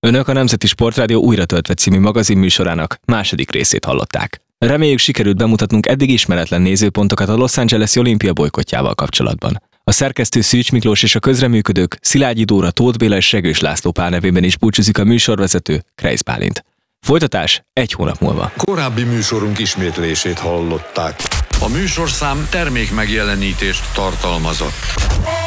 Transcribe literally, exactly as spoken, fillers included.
Önök a Nemzeti Sportrádió Újra töltve című magazin műsorának második részét hallották. Reméljük, sikerült bemutatnunk eddig ismeretlen nézőpontokat a Los Angeles-i olimpia bojkottjával kapcsolatban. A szerkesztő Szűcs Miklós és a közreműködők Szilágyi Dóra, Tóth Béla és Regős László Pál nevében is búcsúzik a műsorvezető, Kreisz Bálint. Folytatás egy hónap múlva. Korábbi műsorunk ismétlését hallották. A műsorszám termék megjelenítést tartalmazott.